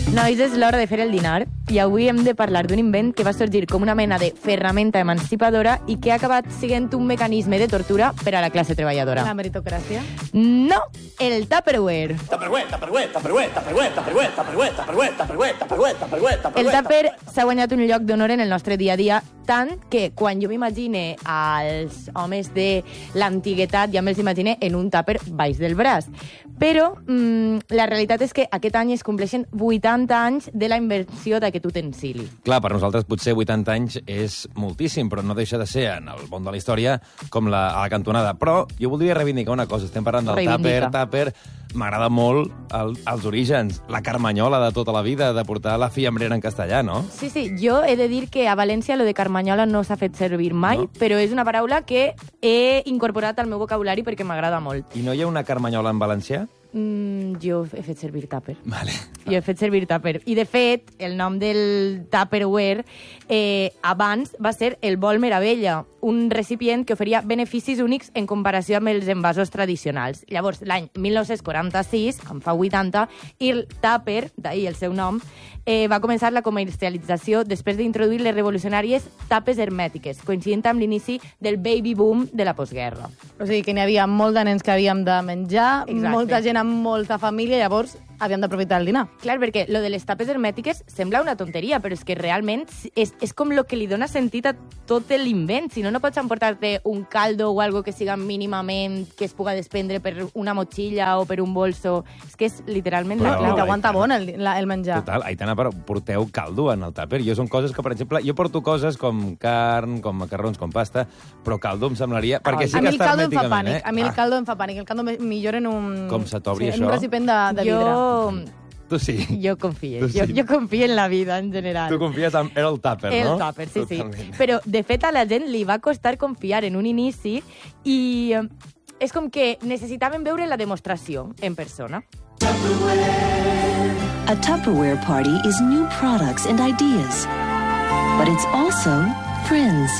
Nois, és l'hora de fer el dinar i avui hem de parlar d'un invent que va sorgir com una mena de ferramenta emancipadora i que ha acabat sent un mecanisme de tortura per a la classe treballadora. La meritocràcia? No, el Tupperware. El tàper s'ha guanyat un lloc d'honor en el nostre dia a dia, tant que quan jo m'imagine als homes de l'antiguitat ja me'ls imagine en un tàper baix del braç. Però la realitat és que aquest any es compleixen 80 anys de la invenció d'aquest utensili. Clar, per nosaltres potser 80 anys és moltíssim, però no deixa de ser en el món de la història com a la cantonada. Però jo voldria reivindicar una cosa. Estem parlant del tàper. M'agrada molt els orígens, la carmanyola de tota la vida, de portar la fiambrera en castellà, no? Sí, jo he de dir que a València lo de carmanyola no s'ha fet servir mai, no? Però és una paraula que he incorporat al meu vocabulari perquè m'agrada molt. I no hi ha una carmanyola en valencià? Jo he fet servir tàper. Vale. Jo he fet servir tàper. I, de fet, el nom del Tupperware abans va ser el bol meravella, un recipient que oferia beneficis únics en comparació amb els envasos tradicionals. Llavors, l'any 1946, en fa 80, i el tàper, d'ahir el seu nom, va començar la comercialització després d'introduir les revolucionàries tapes hermètiques, coincidint amb l'inici del baby boom de la postguerra. O sigui que n'hi havia molt de nens que havíem de menjar, Exacte. molta gent amb molta família, llavors havíem d'aprofitar el dinar. Clar, perquè lo de les tapes hermètiques sembla una tonteria, però és que realment és com lo que li dona sentit a tot l'invent. Si no, no pots emportar-te un caldo o algo que siga mínimament que es puga desprendre per una motxilla o per un bolso. És que és literalment la clau. T'aguanta bon el menjar. Total, Aitana, però porteu caldo en el tàper. Jo són coses que, per exemple, jo porto coses com carn, com macarrons, com pasta, però caldo em semblaria... Perquè sí a mi que el caldo em fa hermèticament, pànic. A mi el caldo em fa pànic. El caldo millor en un... Com se t'obri en això? un recipient de vidre. Tu sí. Jo confio. Tu sí. Jo confio en la vida, en general. Tu confies en el tàper, no? El tàper, sí, Totalment. sí. Però, de fet, a la gent li va costar confiar en un inici i és com que necessitaven veure la demostració en persona. A Tupperware party is new products and ideas. But it's also friends.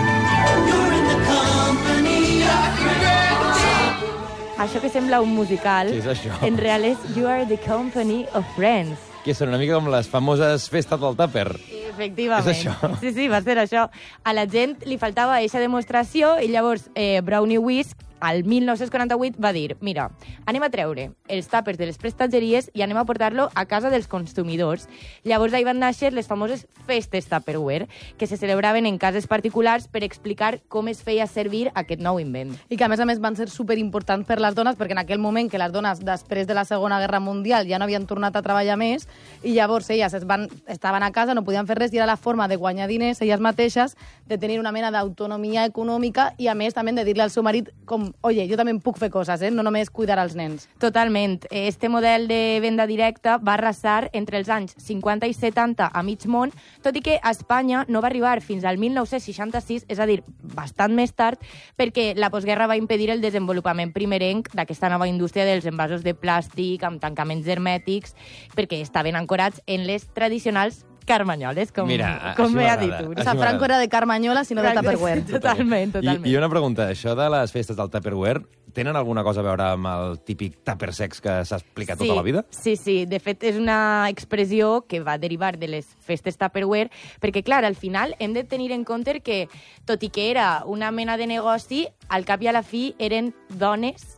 Això que sembla un musical, Què és això? en real és You are the company of friends. Que són una mica com les famoses festes del tàper. Efectivament. És això? Sí, va ser això. A la gent li faltava aquesta demostració i llavors Brownie Whisk, al 1948, va dir, mira, anem a treure els tàpers de les prestatgeries i anem a portar-lo a casa dels consumidors. Llavors ahí van néixer les famoses festes Tupperware, que se celebraven en cases particulars per explicar com es feia servir aquest nou invent. I que, a més, van ser superimportants per les dones, perquè en aquell moment que les dones, després de la Segona Guerra Mundial, ja no havien tornat a treballar més, i llavors elles estaven a casa, no podien fer res, i era la forma de guanyar diners elles mateixes, de tenir una mena d'autonomia econòmica, i a més també de dir-li al seu marit com, oye, jo també puc fer coses, no només cuidar els nens. Totalment. Este model de venda directa va arrasar entre els anys 50 i 70 a mig món, tot i que a Espanya no va arribar fins al 1966, és a dir, bastant més tard, perquè la postguerra va impedir el desenvolupament primerenc d'aquesta nova indústria dels envasos de plàstic amb tancaments hermètics, perquè estaven ancorats en les tradicionals carmanyoles, com bé ha dit tu. O sigui, Franco era de carmanyola, sinó de Tupperware. Totalment. I una pregunta, això de les festes del Tupperware, tenen alguna cosa a veure amb el típic tàper sex que s'ha explicat tota la vida? Sí. De fet, és una expressió que va derivar de les festes Tupperware, perquè, clar, al final hem de tenir en compte que, tot i que era una mena de negoci, al cap i a la fi eren dones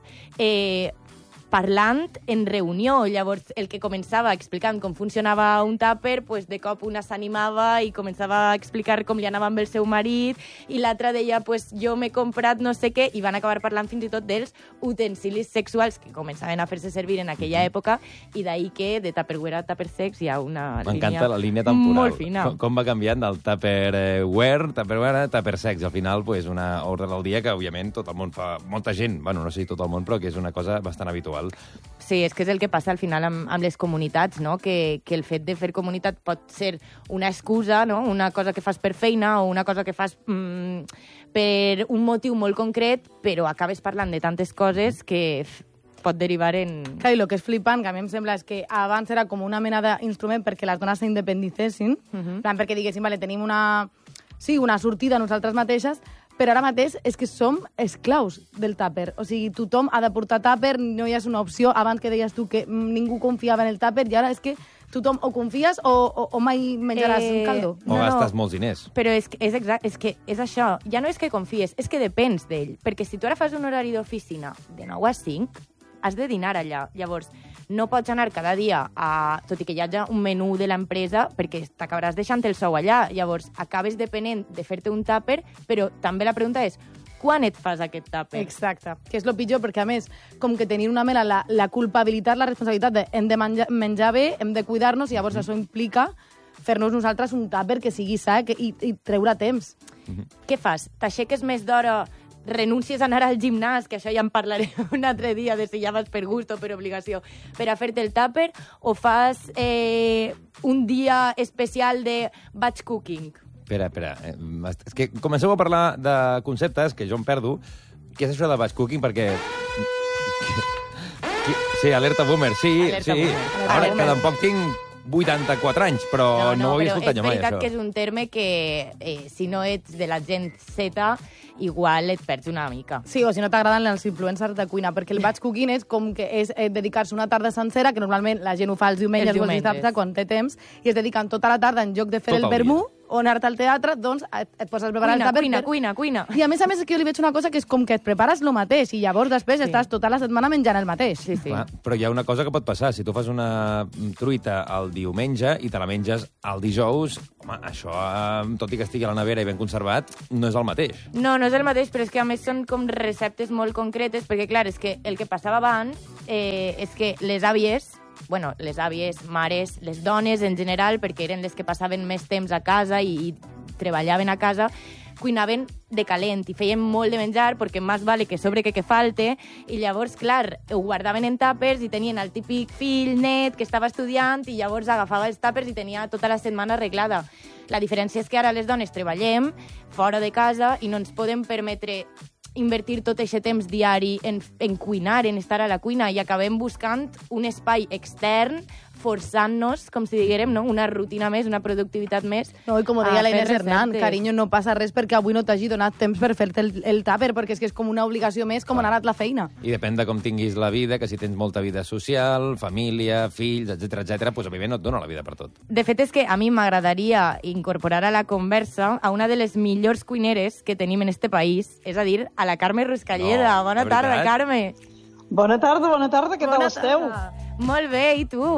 parlant en reunió. Llavors, el que començava explicant com funcionava un tàper, pues, de cop una s'animava i començava a explicar com li anava amb el seu marit, i l'altra deia, pues, jo m'he comprat no sé què, i van acabar parlant fins i tot dels utensilis sexuals que començaven a fer-se servir en aquella època, i d'ahir que de Tupperware a Tupper Sex hi ha una M'encanta la línia temporal. molt fina. Com va canviant del Tupperware a Tupper Sex. Al final, pues, una ordre del dia que, òbviament, tot el món fa... Molta gent, bueno, no sé si tot el món, però que és una cosa bastant habitual. Sí, és que és el que passa al final amb les comunitats, no? Que el fet de fer comunitat pot ser una excusa, no? Una cosa que fas per feina o una cosa que fas per un motiu molt concret, però acabes parlant de tantes coses que pot derivar en... Clar, i el que és flipant, que a mi em sembla, és que abans era com una mena d'instrument perquè les dones s'independicessin, perquè diguéssim, vale, tenim una sortida nosaltres mateixes, però ara mateix és que som esclaus del tàper. O sigui, tothom ha de portar tàper, no hi és una opció. Abans que deies tu que ningú confiava en el tàper, i ara és que tothom o confies o mai menjaràs un caldo. O gastes molts diners. Però és que és això. Ja no és que confies, és que depens d'ell. Perquè si tu ara fas un horari d'oficina de 9 a 5, has de dinar allà. Llavors, no pots anar cada dia, tot i que hi hagi un menú de l'empresa, perquè t'acabaràs deixant el sou allà. Llavors, acabes depenent de fer-te un tàper, però també la pregunta és quan et fas aquest tàper? Exacte, que és el pitjor, perquè a més, com que tenim una mena la culpabilitat, la responsabilitat de hem de menjar bé, hem de cuidar-nos, i llavors això implica fer-nos nosaltres un tàper que sigui sa i treure temps. Què fas? T'aixeques més d'hora, renuncies a anar al gimnàs, que això ja en parlaré un altre dia, de si ja vas per gust o per obligació, per a fer-te el tàper, o fas un dia especial de batch cooking? Espera. És que comenceu a parlar de conceptes que jo em perdo. Què és això de batch cooking? Perquè... Sí, alerta boomer, sí. Ara, que tampoc tinc 84 anys, però no ho havia escoltat mai, això. És veritat que és un terme que, si no ets de la gent Z, igual et perds una mica. Sí, o si no t'agraden els influencers de cuina, perquè el batch cooking és com que és dedicar-se una tarda sencera, que normalment la gent ho fa els diumenges o els dissabtes, quan té temps, i es dediquen tota la tarda, en lloc de fer el vermú o anar-te al teatre, doncs et poses a preparar el tàper. Cuina. I a més és que jo li veig una cosa que és com que et prepares el mateix i llavors després estàs tota la setmana menjant el mateix. Sí. Clar, però hi ha una cosa que pot passar. Si tu fas una truita el diumenge i te la menges el dijous, home, això, tot i que estigui a la nevera i ben conservat, no és el mateix. No és el mateix, però és que a més són com receptes molt concretes, perquè clar, és que el que passava abans és que les àvies, mares, les dones en general, perquè eren les que passaven més temps a casa i treballaven a casa, cuinaven de calent i feien molt de menjar perquè més vale que sobre que falte, i llavors, clar, ho guardaven en tàpers i tenien el típic fill net que estava estudiant i llavors agafava els tàpers i tenia tota la setmana arreglada. La diferència és que ara les dones treballem fora de casa i no ens podem permetre invertir tot aquest temps diari en cuinar, en estar a la cuina, i acabem buscant un espai extern, forçant-nos, com si diguérem, no? Una rutina més, una productivitat més. No, i com deia la Inés Hernán, carinyo, no passa res perquè avui no t'hagi donat temps per fer-te el tàper, perquè és que és com una obligació més, com anar a la feina. I depèn de com tinguis la vida, que si tens molta vida social, família, fills, etc, doncs òbviament no et dona la vida per tot. De fet, és que a mi m'agradaria incorporar a la conversa a una de les millors cuineres que tenim en este país, és a dir, a la Carme Ruscalleda. Bona tarda, Carme. Bona tarda, què tal esteu? Molt bé, i tu?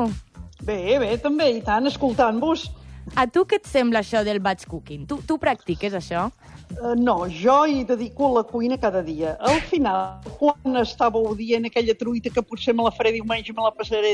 Bé, també, i tant, escoltant-vos. A tu què et sembla això del batch cooking? Tu practiques això? No, jo hi dedico la cuina cada dia. Al final, quan estàveu dient aquella truita que potser me la faré diumenge i me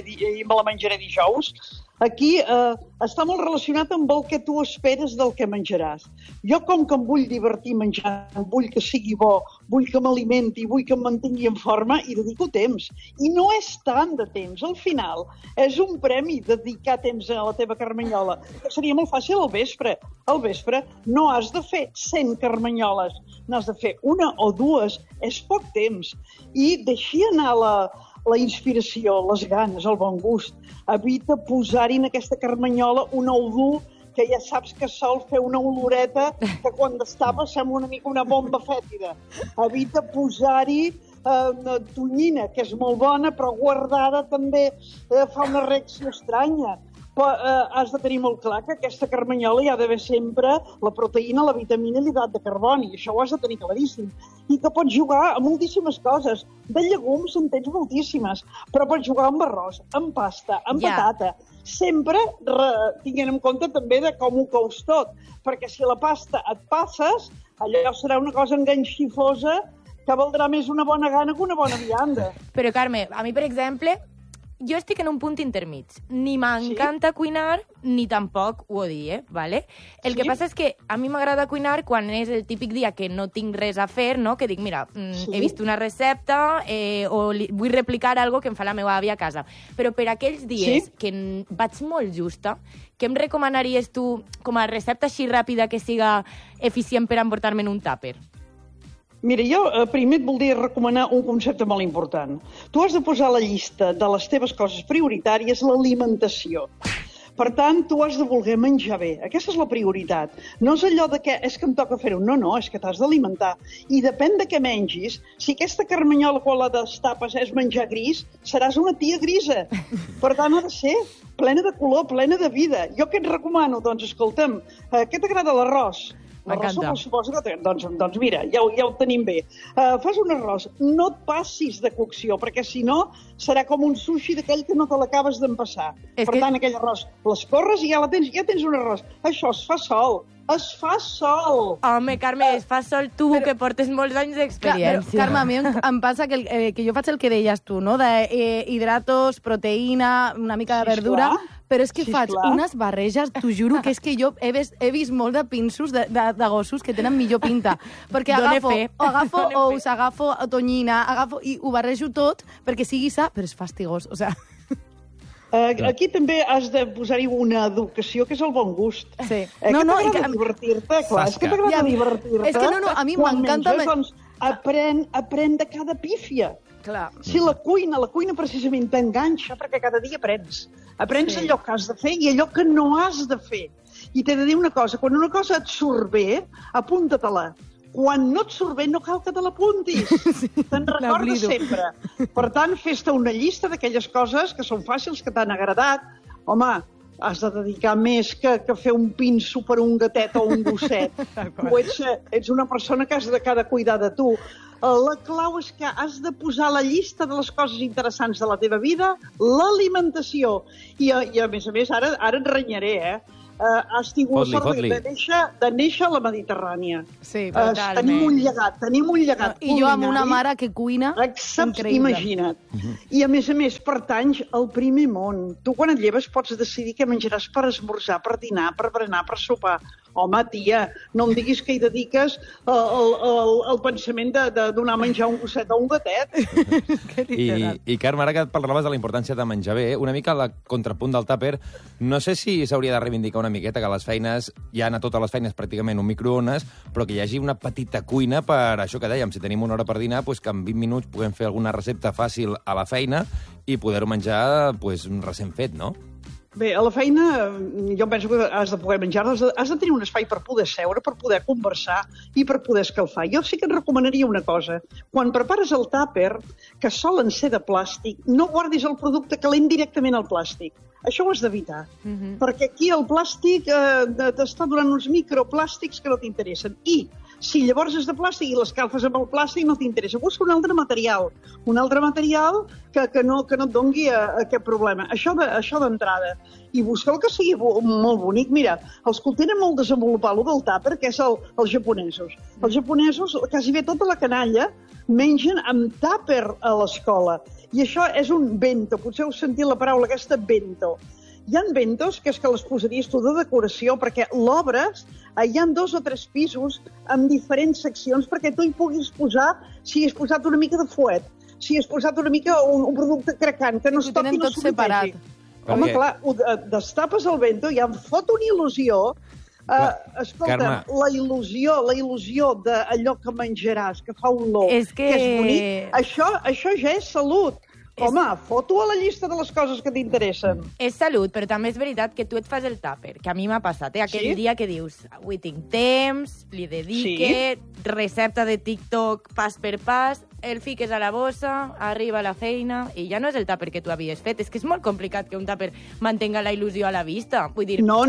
la menjaré dijous, aquí està molt relacionat amb el que tu esperes del que menjaràs. Jo, com que em vull divertir menjant, vull que sigui bo, vull que m'alimenti, vull que em mantingui en forma, hi dedico temps. I no és tant de temps. Al final, és un premi dedicar temps a la teva carmanyola. Seria molt fàcil al vespre. Al vespre no has de fer 100 carmanyoles, n'has de fer una o dues. És poc temps. I deixi anar la inspiració, les ganes, el bon gust. Evita posar-hi en aquesta carmanyola un ou dur que ja saps que sol fer una oloreta que quan destapa sembla una mica una bomba fètida. Evita posar-hi tonyina, que és molt bona, però guardada també fa una reacció estranya. Però has de tenir molt clar que aquesta carmanyola hi ha d'haver sempre la proteïna, la vitamina i l'hidratat de carboni. Això ho has de tenir claríssim. I que pots jugar a moltíssimes coses. De llegums en tens moltíssimes, però pots jugar amb arròs, amb pasta, amb patata. Sempre tinguent en compte també de com ho cous tot, perquè si la pasta et passes, allò serà una cosa enganxifosa que valdrà més una bona gana que una bona vianda. Però, Carme, a mi, per exemple, jo estic en un punt intermig. Ni m'encanta cuinar, ni tampoc ho odie, ¿vale? El que passa és que a mi m'agrada cuinar quan és el típic dia que no tinc res a fer, no? Que dic, mira, he vist una recepta o vull replicar algo que em fa la meva àvia a casa. Però per aquells dies que vaig molt justa, què em recomanaries tu com a recepta així ràpida que siga eficient per emportar-me en un tàper? Mira, jo primer et voldria recomanar un concepte molt important. Tu has de posar a la llista de les teves coses prioritàries l'alimentació. Per tant, tu has de voler menjar bé. Aquesta és la prioritat. No és allò de que és que em toca fer-ho. No, és que t'has d'alimentar. I depèn de què mengis. Si aquesta carmanyola quan la destapes és menjar gris, seràs una tia grisa. Per tant, ha de ser plena de color, plena de vida. Jo què et recomano? Doncs, escolta'm, què t'agrada l'arròs? M'encanta. Suposo que doncs mira, ja ho tenim bé. Fas un arròs, no et passis de cocció, perquè si no serà com un sushi d'aquell que no te l'acabes d'empassar. Per tant, aquell arròs l'escorres i ja tens un arròs. Això es fa sol. Es fa sol! Home, Carme, es fa sol tu, que portes molts anys d'experiència. Carme, a mi em passa que jo faig el que deies tu, no? Hidratos, proteïna, una mica de verdura, però és que faig unes barreges, t'ho juro, que és que jo he vist molt de pinços de gossos que tenen millor pinta. Perquè agafo ous, agafo tonyina, i ho barrejo tot perquè sigui sa, però és fastigós, o sigui... Aquí també has de posar-hi una educació, que és el bon gust. Sí. Que t'agrada divertir-te, clar. És que t'agrada divertir-te. És que a mi m'encanta... Doncs aprèn de cada pífia. Clar. Si la cuina precisament t'enganxa, perquè cada dia aprens. Aprens allò que has de fer i allò que no has de fer. I t'he de dir una cosa, quan una cosa et surt bé, apunta-te-la. Quan no et surt bé, no cal que te l'apuntis. Te'n recordes sempre. Per tant, fes-te una llista d'aquelles coses que són fàcils, que t'han agradat. Home, has de dedicar més que fer un pinso per un gatet o un gosset. Tu ets una persona que has de cuidar de tu. La clau és que has de posar a la llista de les coses interessants de la teva vida l'alimentació. I a més, ara et renyaré, has tingut sort de néixer a la Mediterrània. Sí, tenim un llegat. I jo amb una mare que cuina increïble. Imagina't. I a més, pertanys al primer món. Tu quan et lleves pots decidir què menjaràs per esmorzar, per dinar, per berenar, per sopar. Home, tia, no em diguis que hi dediques el pensament de donar a menjar un gosset o un gatet. I Carme, ara que parlaves de la importància de menjar bé, una mica el contrapunt del tàper, no sé si s'hauria de reivindicar una miqueta que a les feines, hi ha a totes les feines pràcticament un microones, però que hi hagi una petita cuina per això que dèiem, si tenim una hora per dinar, doncs que en 20 minuts puguem fer alguna recepta fàcil a la feina i poder-ho menjar recent fet, no? Bé, a la feina jo penso que has de poder menjar, has de tenir un espai per poder seure, per poder conversar i per poder escalfar. Jo sí que et recomanaria una cosa. Quan prepares el tàper, que solen ser de plàstic, no guardis el producte calent directament al plàstic. Això ho has d'evitar, perquè aquí el plàstic t'està donant uns microplàstics que no t'interessen. I si llavors és de plàstic i l'escalfes amb el plàstic no t'interessa. Busca un altre material que no et doni aquest problema. Això d'entrada. I busca el que sigui molt bonic. Mira, els que ho tenen molt desenvolupat, el del tàper, que és els japonesos. Els japonesos, quasi bé tota la canalla, mengen amb tàper a l'escola. I això és un bento. Potser heu sentit la paraula aquesta, bento. Hi ha bentos que és que les posaries tu de decoració, perquè l'obres, hi ha 2 o 3 pisos amb diferents seccions perquè tu hi puguis posar, si has posat una mica de fuet, si has posat una mica un producte cracant, que no es toqui, no s'hortegi. Home, clar, destapes el bento i em fot una il·lusió. Escolta, la il·lusió d'allò que menjaràs, que fa olor, que és bonic, això ja és salut. Home, foto a la llista de les coses que t'interessen. És salut, però també és veritat que tu et fas el tàper, que a mi m'ha passat, aquell dia que dius, avui tinc temps, li dedique, recepta de TikTok pas per pas, el fiques a la bossa, arriba a la feina, i ja no és el tàper que tu havies fet. És que és molt complicat que un tàper mantenga la il·lusió a la vista. Vull dir, no,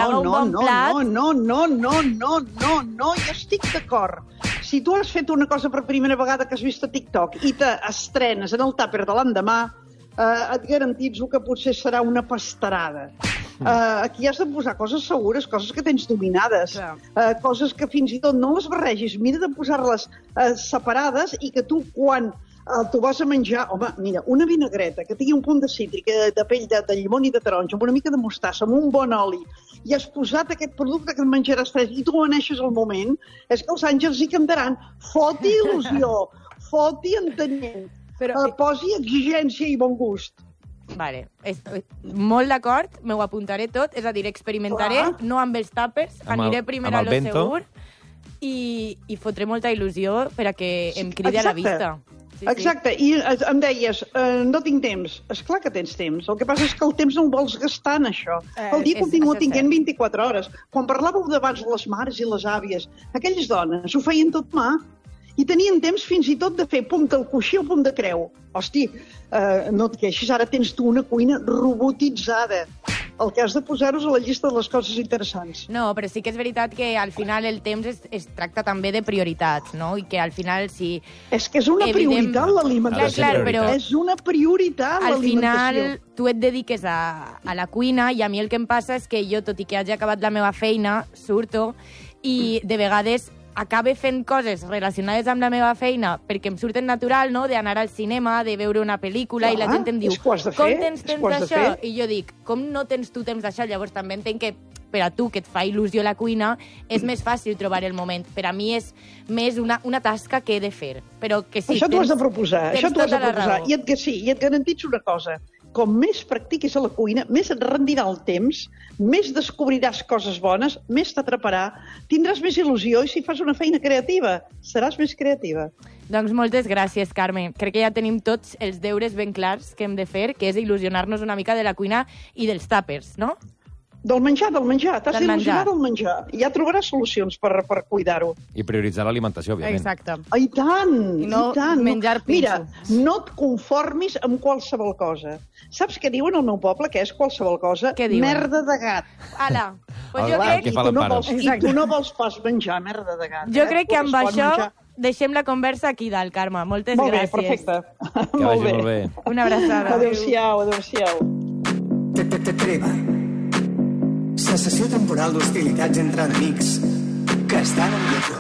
jo estic d'acord. Si tu has fet una cosa per primera vegada que has vist a TikTok i t'estrenes en el tàper de l'endemà, et garantitzo que potser serà una pastarada. Aquí has de posar coses segures, coses que tens dominades, coses que fins i tot no les barregis. Mira de posar-les separades i que tu, quan t'ho vas a menjar... Home, mira, una vinagreta que tingui un punt de cítric, de pell de llimón i de taronja, amb una mica de mostassa, amb un bon oli, i has posat aquest producte que et menjaràs tres i tu aneixes al moment, és que els àngels hi cantaran. Foti il·lusió, foti entenent, posi exigència i bon gust. Vale, molt d'acord, m'ho apuntaré tot, és a dir, experimentaré, no amb els tàpers, aniré primer a lo segur i fotré molta il·lusió per a que em cridi a la vista. Exacte, i em deies, no tinc temps. Esclar que tens temps. El que passa és que el temps no el vols gastar en això. El dia continua tinguent 24 hores. Quan parlàveu d'abans les mares i les àvies, aquelles dones ho feien tot mà i tenien temps fins i tot de fer pum del coixí o pum de creu. Hosti, no et queixis, ara tens tu una cuina robotitzada. El que has de posar-ho a la llista de les coses interessants. No, però sí que és veritat que al final el temps es tracta també de prioritats, no? I que al final si... És que és una prioritat l'alimentació. Clar, però és una prioritat l'alimentació. Al final tu et dediques a la cuina i a mi el que em passa és que jo, tot i que hagi acabat la meva feina, surto i de vegades acabe fent coses relacionades amb la meva feina perquè em surten natural, no?, d'anar al cinema, de veure una pel·lícula, i la gent em diu, com tens temps d'això? I jo dic, com no tens tu temps d'això? Llavors també entenc que per a tu, que et fa il·lusió la cuina, és més fàcil trobar el moment. Per a mi és més una tasca que he de fer. Però que sí, això t'ho has de proposar, això t'ho has de proposar. I et garantitzo una cosa, com més practiquis a la cuina, més et rendirà el temps, més descobriràs coses bones, més t'atraparà, tindràs més il·lusió i si fas una feina creativa, seràs més creativa. Doncs moltes gràcies, Carme. Crec que ja tenim tots els deures ben clars que hem de fer, que és il·lusionar-nos una mica de la cuina i dels tàpers, no? Del menjar. T'has d'il·lusionar del menjar. Ja trobaràs solucions per cuidar-ho. I prioritzar l'alimentació, òbviament. Exacte. I tant, I no i tant. menjar pinxo. Mira, no et conformis amb qualsevol cosa. Saps què diuen al meu poble? Que és qualsevol cosa? Què diuen? Merda de gat. Ala, pues jo Clar, crec... que fa l'empara. I tu no vols pas menjar merda de gat. Jo crec que amb això deixem la conversa aquí dalt, Carme. Moltes gràcies. Molt bé, perfecte. Que vagi molt bé. Una abraçada. Adéu-siau, adéu-siau. Treva. Cessació temporal d'hostilitats entre enemics que estan en guerra.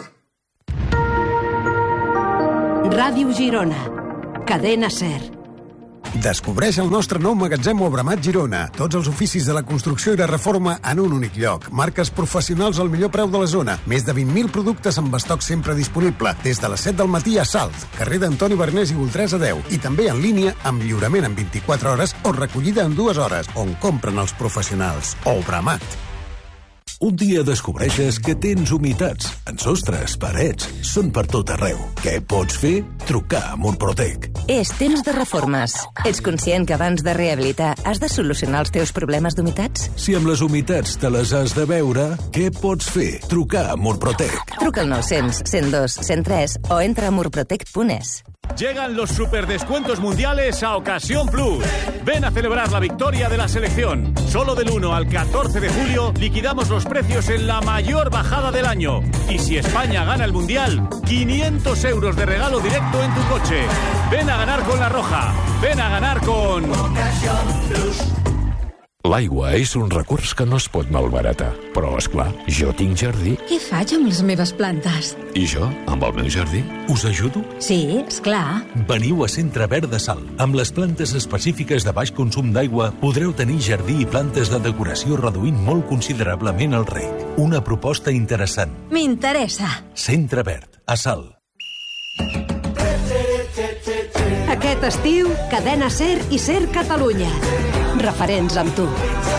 Ràdio Girona. Cadena SER. Descobreix el nostre nou magatzem Obramat Girona. Tots els oficis de la construcció i la reforma en un únic lloc. Marques professionals al millor preu de la zona. Més de 20.000 productes amb estoc sempre disponible. Des de les 7 del matí a Salt, carrer d'Antoni Bernés i Voltresa 10. I també en línia, amb lliurament en 24 hores o recollida en 2 hores, on compren els professionals. Obramat. Un dia descobreixes que tens humitats en sostres, parets, són per tot arreu. Què pots fer? Trucar a Murprotec. És temps de reformes. Ets conscient que abans de rehabilitar has de solucionar els teus problemes d'humitats? Si amb les humitats te les has de veure, què pots fer? Trucar a Murprotec. Truca al 900 102 103 o entra a murprotec.es. Llegan los superdescuentos mundiales a Ocasión Plus. Ven a celebrar la victoria de la selección. Solo del 1 al 14 de julio liquidamos los precios en la mayor bajada del año. Y si España gana el Mundial, 500 euros de regalo directo en tu coche. Ven a ganar con La Roja. Ven a ganar con Ocasión Plus. L'aigua és un recurs que no es pot malbaratar. Però, esclar, jo tinc jardí. Què faig amb les meves plantes? I jo, amb el meu jardí? Us ajudo? Sí, esclar. Veniu a Centre Verd de Salt. Amb les plantes específiques de baix consum d'aigua podreu tenir jardí i plantes de decoració reduint molt considerablement el reg. Una proposta interessant. M'interessa. Centre Verd, a Salt. Aquest estiu, Cadena SER i SER Catalunya. Referents amb tu.